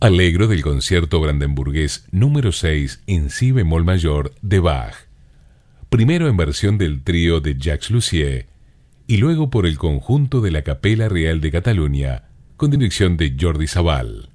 Allegro del concierto brandenburgués número 6 en si bemol mayor de Bach, primero en versión del trío de Jacques Lussier y luego por el conjunto de la Capella Real de Cataluña con dirección de Jordi Sabal.